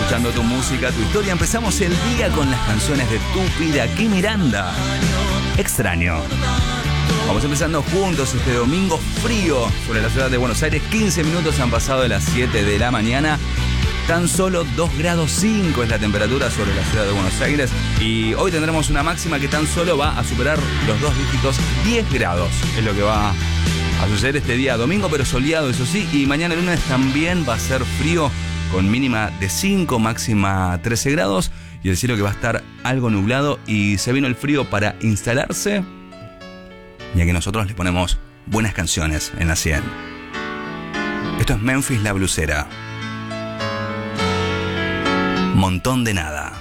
escuchando tu música, tu historia. Empezamos el día con las canciones de Tupi, de Aquí Miranda. Extraño. Vamos empezando juntos este domingo frío sobre la ciudad de Buenos Aires. 15 minutos han pasado de las 7 de la mañana. Tan solo 2 grados 5 es la temperatura sobre la ciudad de Buenos Aires. Y hoy tendremos una máxima que tan solo va a superar los 2 dígitos. 10 grados es lo que va a suceder este día domingo, pero soleado, eso sí. Y mañana lunes también va a ser frío, con mínima de 5, máxima 13 grados. Y el cielo que va a estar algo nublado. Y se vino el frío para instalarse. Y aquí nosotros le ponemos buenas canciones en la 100. Esto es Memphis La Blusera. Montón de nada.